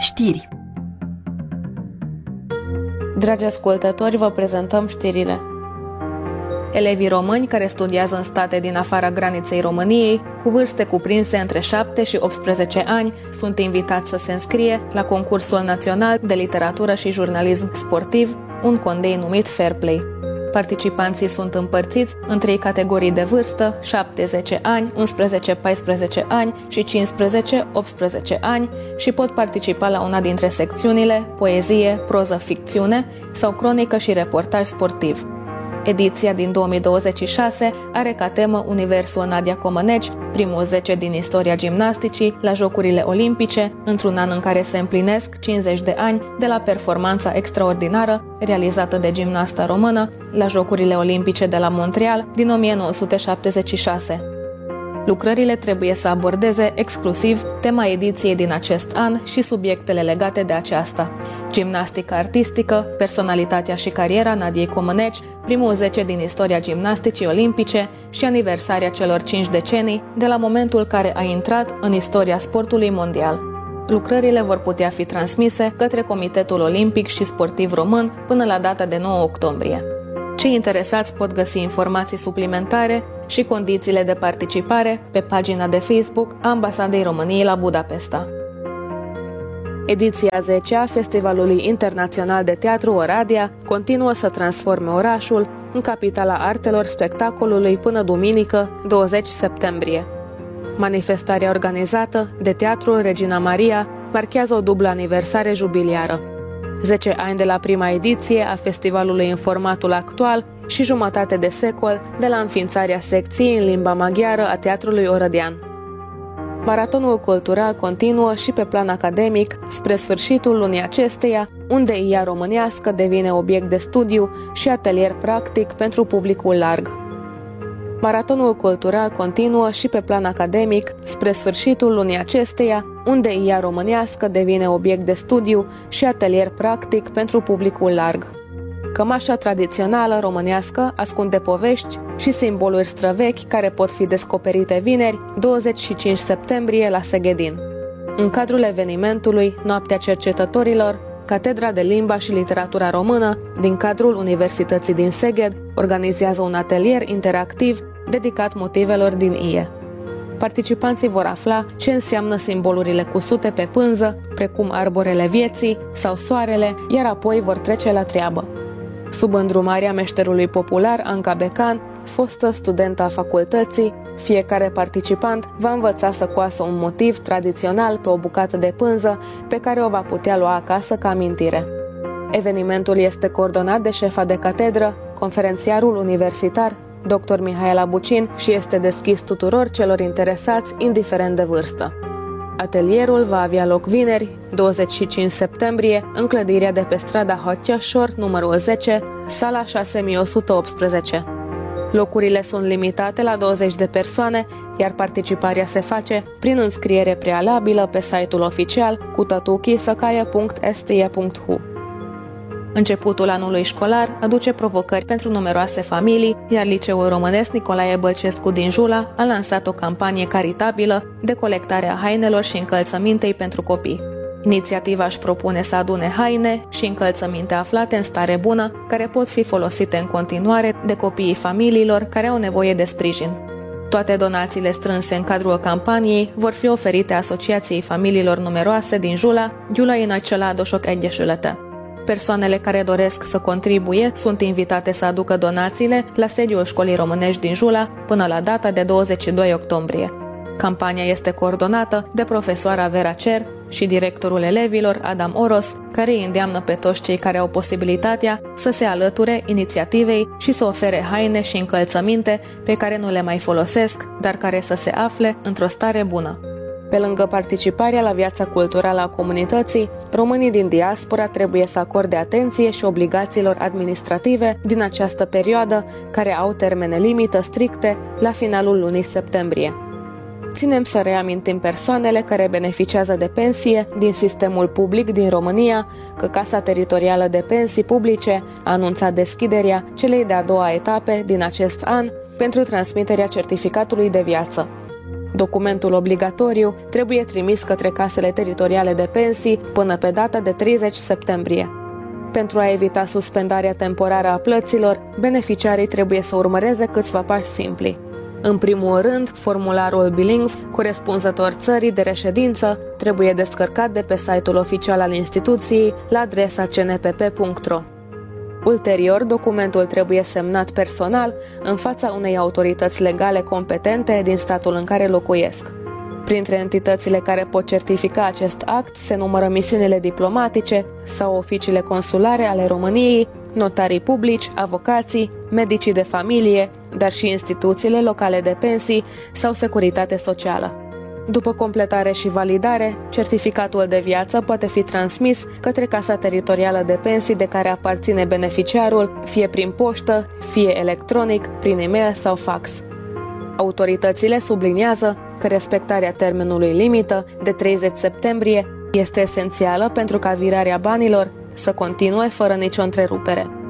Știri. Dragi ascultători, vă prezentăm știrile. Elevii români care studiază în state din afara graniței României, cu vârste cuprinse între 7 și 18 ani, sunt invitați să se înscrie la concursul național de literatură și jurnalism sportiv, un condei numit Fair Play. Participanții sunt împărțiți în 3 categorii de vârstă, 7-10 ani, 11-14 ani și 15-18 ani și pot participa la una dintre secțiunile poezie, proză, ficțiune sau cronică și reportaj sportiv. Ediția din 2026 are ca temă Universul Nadia Comăneci, primul 10 din istoria gimnasticii la Jocurile Olimpice, într-un an în care se împlinesc 50 de ani de la performanța extraordinară realizată de gimnasta română la Jocurile Olimpice de la Montreal din 1976. Lucrările trebuie să abordeze exclusiv tema ediției din acest an și subiectele legate de aceasta: gimnastica artistică, personalitatea și cariera Nadiei Comăneci, primul 10 din istoria gimnasticii olimpice și aniversarea celor 5 decenii de la momentul care a intrat în istoria sportului mondial. Lucrările vor putea fi transmise către Comitetul Olimpic și Sportiv Român până la data de 9 octombrie. Cei interesați pot găsi informații suplimentare și condițiile de participare pe pagina de Facebook a Ambasadei României la Budapesta. Ediția 10 a Festivalului Internațional de Teatru Oradea continuă să transforme orașul în capitala artelor spectacolului până duminică, 20 septembrie. Manifestarea organizată de Teatrul Regina Maria marchează o dublă aniversare jubiliară. 10 ani de la prima ediție a festivalului în formatul actual și jumătate de secol de la înființarea secției în limba maghiară a Teatrului Orădean. Maratonul cultural continuă și pe plan academic spre sfârșitul lunii acesteia, unde IA românească devine obiect de studiu și atelier practic pentru publicul larg. Maratonul cultural continuă și pe plan academic spre sfârșitul lunii acesteia, unde IA românească devine obiect de studiu și atelier practic pentru publicul larg. Cămașa tradițională românească ascunde povești și simboluri străvechi care pot fi descoperite vineri, 25 septembrie, la Seghedin. În cadrul evenimentului Noaptea Cercetătorilor, Catedra de Limba și Literatura Română din cadrul Universității din Seged organizează un atelier interactiv dedicat motivelor din IE. Participanții vor afla ce înseamnă simbolurile cusute pe pânză, precum arborele vieții sau soarele, iar apoi vor trece la treabă. Sub îndrumarea meșterului popular Anca Becan, fostă studentă a facultății, fiecare participant va învăța să coasă un motiv tradițional pe o bucată de pânză pe care o va putea lua acasă ca amintire. Evenimentul este coordonat de șefa de catedră, conferențiarul universitar, dr. Mihaela Bucin, și este deschis tuturor celor interesați, indiferent de vârstă. Atelierul va avea loc vineri, 25 septembrie, în clădirea de pe strada Hoțioșor, numărul 10, sala 6118. Locurile sunt limitate la 20 de persoane, iar participarea se face prin înscriere prealabilă pe site-ul oficial kutatukisakaia.stie.hu. Începutul anului școlar aduce provocări pentru numeroase familii, iar Liceul Românesc Nicolae Bălcescu din Jula a lansat o campanie caritabilă de colectare a hainelor și încălțămintei pentru copii. Inițiativa își propune să adune haine și încălțăminte aflate în stare bună, care pot fi folosite în continuare de copiii familiilor care au nevoie de sprijin. Toate donațiile strânse în cadrul campaniei vor fi oferite Asociației Familiilor Numeroase din Jula, Gyulai Nagy Családosok Egyesülete. Persoanele care doresc să contribuie sunt invitate să aducă donațiile la sediul Școlii Românești din Jula până la data de 22 octombrie. Campania este coordonată de profesoara Vera Cer și directorul elevilor Adam Oros, care îi îndeamnă pe toți cei care au posibilitatea să se alăture inițiativei și să ofere haine și încălțăminte pe care nu le mai folosesc, dar care să se afle într-o stare bună. Pe lângă participarea la viața culturală a comunității, românii din diaspora trebuie să acorde atenție și obligațiilor administrative din această perioadă, care au termene limită stricte la finalul lunii septembrie. Ținem să reamintim persoanele care beneficiază de pensie din sistemul public din România că Casa Teritorială de Pensii Publice a anunțat deschiderea celei de-a doua etape din acest an pentru transmiterea certificatului de viață. Documentul obligatoriu trebuie trimis către casele teritoriale de pensii până pe data de 30 septembrie. Pentru a evita suspendarea temporară a plăților, beneficiarii trebuie să urmăreze câțiva pași simpli. În primul rând, formularul bilingv corespunzător țării de reședință trebuie descărcat de pe site-ul oficial al instituției la adresa cnpp.ro. Ulterior, documentul trebuie semnat personal în fața unei autorități legale competente din statul în care locuiesc. Printre entitățile care pot certifica acest act se numără misiunile diplomatice sau oficiile consulare ale României, notarii publici, avocații, medicii de familie, dar și instituțiile locale de pensii sau securitate socială. După completare și validare, certificatul de viață poate fi transmis către Casa Teritorială de Pensii de care aparține beneficiarul, fie prin poștă, fie electronic, prin e-mail sau fax. Autoritățile subliniază că respectarea termenului limită de 30 septembrie este esențială pentru ca virarea banilor să continue fără nicio întrerupere.